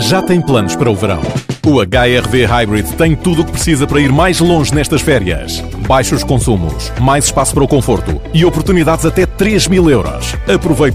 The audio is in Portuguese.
já tem planos para o verão. O HR-V Hybrid tem tudo o que precisa para ir mais longe nestas férias. Baixos consumos, mais espaço para o conforto e oportunidades até 3.000 euros. Aproveite